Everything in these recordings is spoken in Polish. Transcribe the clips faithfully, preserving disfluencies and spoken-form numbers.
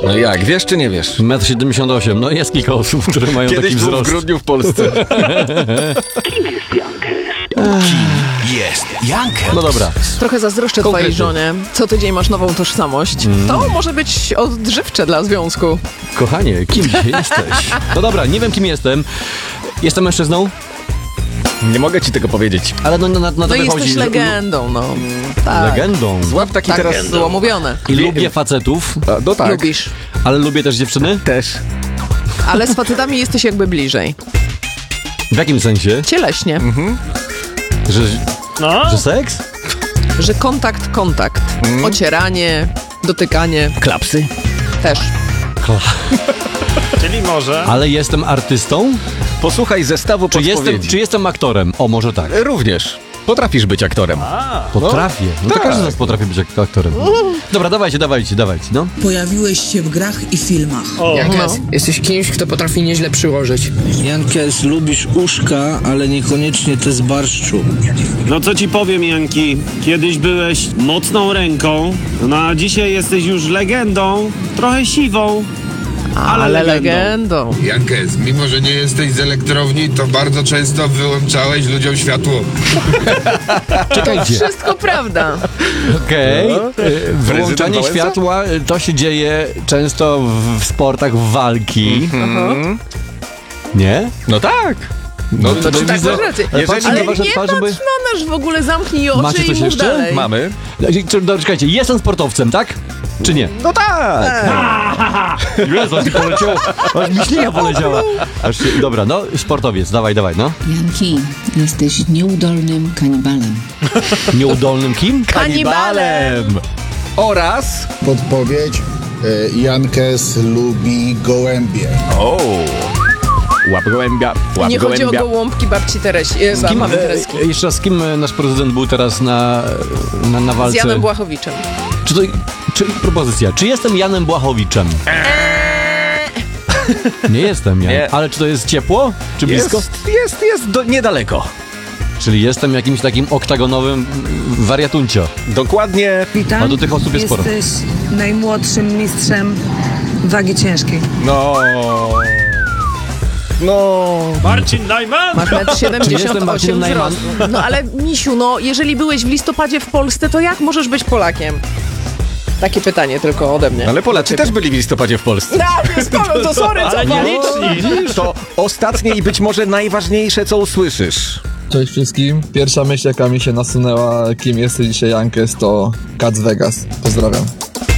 No jak, wiesz czy nie wiesz? metr siedemdziesiąt osiem. No jest kilka osób, które mają Kiedyś taki był wzrost. w grudniu w Polsce. Jest Jankę. No dobra. Trochę zazdroszczę Konkretnie. twojej żonie. Co tydzień masz nową tożsamość. Mm. To może być odżywcze dla związku. Kochanie, kim jesteś? No dobra, nie wiem kim jestem. Jestem mężczyzną, Nie mogę ci tego powiedzieć. ale no, na, na to No i wychodzi. jesteś że- legendą, no. Tak. Legendą. Złap taki Tak teraz... było mówione. I lubię facetów, A, no tak. Lubisz. ale lubię też dziewczyny. Też. Ale z facetami jesteś jakby bliżej. W jakim sensie? Cieleśnie. Że, No, że seks? Że kontakt, kontakt. Mm. Ocieranie, dotykanie Klapsy. też. czyli może. Ale jestem artystą? Posłuchaj zestawu Czy jestem, podpowiedzi. czy jestem aktorem? O, może tak. Również. Potrafisz być aktorem. Potrafię. No to tak. każdy z nas potrafi być ak- aktorem. Dobra, dawajcie, dawajcie, dawajcie, no. Pojawiłeś się w grach i filmach. Jankes, jesteś kimś, kto potrafi nieźle przyłożyć. Jankes, lubisz uszka, ale niekoniecznie te z barszczu. No co ci powiem, Janki, kiedyś byłeś mocną ręką, no a dzisiaj jesteś już legendą, trochę siwą, ale, Ale legendą. legendą. Jankes, mimo że nie jesteś z elektrowni, to bardzo często wyłączałeś ludziom światło. Czekajcie. Wszystko prawda. Okej. No. Y, Wyłączanie Wałęsa? światła y, to się dzieje często w, w sportach w walki. Nie? No tak. No, to to czy Tak, widzę- masz rację. Ale Jeżeli patrzę Ale na wasze nie twarze, patrz bo... na nas w ogóle, zamknij oczy Macie i coś mów jeszcze? dalej. mamy. Czy, dobra, czekajcie, jestem sportowcem, tak? Czy nie? No tak. Jezu, aż mi poleciało, aż mi ślinia poleciała. Aż, się- dobra, no, sportowiec, dawaj, dawaj, no. Janki, jesteś nieudolnym kanibalem. Nieudolnym kim? Kanibalem. Oraz... Podpowiedź. e, Jankes lubi gołębie. O. Łap gołębia, łap Nie chodzi o gołębia. gołąbki babci Teresi, e, Z kim, mamy e, Tereski. jeszcze raz, z kim e, nasz prezydent był teraz na, na, na Z walce? Janem Błachowiczem. Czy to, czy, propozycja, czy jestem Janem Błachowiczem? Nie jestem Jan, Nie. ale czy to jest ciepło? Czy blisko? Jest, jest, jest do, niedaleko. Czyli jestem jakimś takim oktagonowym mm, wariatuncio. Dokładnie. Witam. A do tych osób jest sporo. Jesteś najmłodszym mistrzem wagi ciężkiej. No... No... Marcin Najman! Masz metr Czy siedemdziesiąt jestem Marcinem osiem Najman? wzrostu. No ale misiu, no jeżeli byłeś w listopadzie w Polsce, to jak możesz być Polakiem? Takie pytanie tylko ode mnie. Ale Polacy też byli w listopadzie w Polsce. Tak, spoko, to sorry, co Ale pan? nieliczni. To ostatnie i być może najważniejsze, co usłyszysz. Cześć wszystkim. Pierwsza myśl, jaka mi się nasunęła, kim jesteś dzisiaj Jankes, to Cat z Vegas. Pozdrawiam.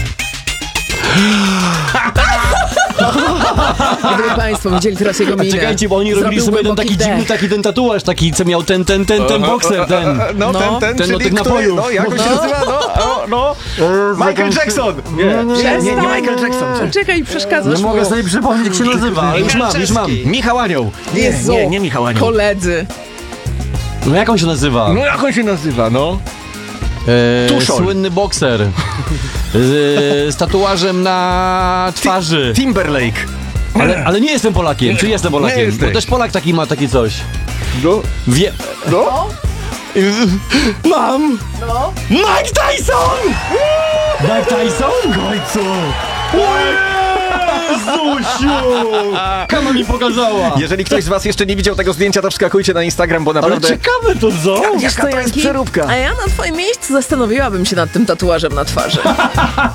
Gdyby państwo widzieli teraz jego minę. Czekajcie, bo oni robili Zrobił sobie ten głęboki taki wdech. dziwny taki ten tatuaż, taki co miał ten, ten, ten, ten bokser, ten. No, No. ten, ten, Ten od czyli tych który, napojów. no, jak on się No. nazywa? No, no, no. Michael Jackson! Nie, nie, nie, nie, nie Michael Jackson. Czekaj, przeszkadzasz mu. sobie przypomnieć, jak się nazywa, ale już mam, już mam. Michał Anioł. Nie, Jezu. nie, nie Michał Anioł. Koledzy. No jak on się nazywa? No jak on się nazywa, no? E, Tuszol. słynny bokser. E, z tatuażem na twarzy. Timberlake. Ale, ale nie jestem Polakiem, czy jestem Polakiem? Nie jesteś. Bo też Polak taki ma takie coś. No, Wie... no. Mam! No. Mike Tyson! Mike Tyson? W końcu! Jezusiu! Kama mi pokazała! Jeżeli ktoś z was jeszcze nie widział tego zdjęcia, to wskakujcie na Instagram, bo Ale naprawdę... ciekawe to co? Wiesz co, to jest Janki? przeróbka. A ja na twoim miejscu zastanowiłabym się nad tym tatuażem na twarzy.